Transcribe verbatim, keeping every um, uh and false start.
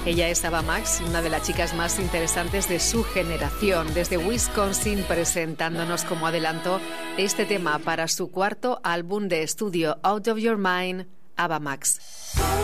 Ella es Ava Max, una de las chicas más interesantes de su generación, desde Wisconsin, presentándonos como adelanto este tema para su cuarto álbum de estudio, Out of Your Mind, Ava Max.